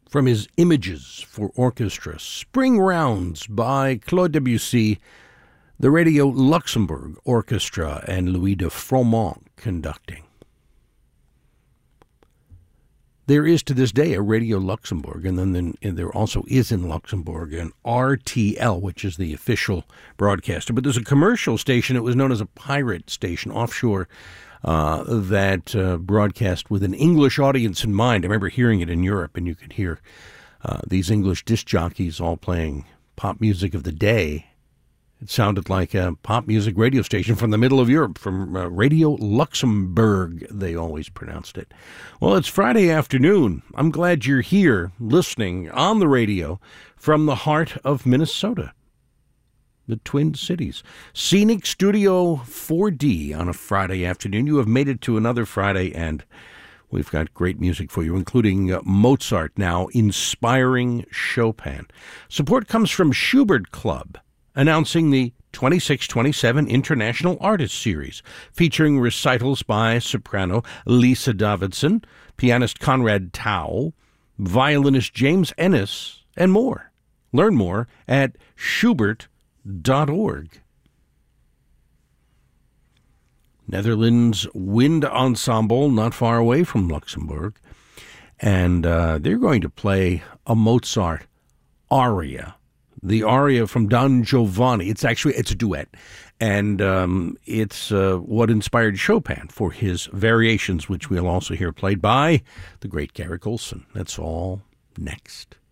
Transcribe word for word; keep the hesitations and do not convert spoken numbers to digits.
from his Images for Orchestra, Spring Rounds by Claude Debussy, the Radio Luxembourg Orchestra, and Louis de Froment conducting. There is to this day a Radio Luxembourg, and then, then and there also is in Luxembourg an R T L, which is the official broadcaster. But there's a commercial station. It was known as a pirate station offshore uh, that uh, broadcast with an English audience in mind. I remember hearing it in Europe, and you could hear uh, these English disc jockeys all playing pop music of the day. It sounded like a pop music radio station from the middle of Europe, from uh, Radio Luxembourg, they always pronounced it. Well, it's Friday afternoon. I'm glad you're here listening on the radio from the heart of Minnesota, the Twin Cities. Scenic Studio four D on a Friday afternoon. You have made it to another Friday, and we've got great music for you, including uh, Mozart now inspiring Chopin. Support comes from Schubert Club, announcing the twenty-six twenty-seven International Artist Series, featuring recitals by soprano Lisa Davidson, pianist Conrad Tao, violinist James Ennis, and more. Learn more at schubert dot org. Netherlands Wind Ensemble, not far away from Luxembourg, and uh, they're going to play a Mozart aria. The aria from Don Giovanni. It's actually, it's a duet. And um, it's uh, what inspired Chopin for his variations, which we'll also hear played by the great Garrick Ohlson. That's all next.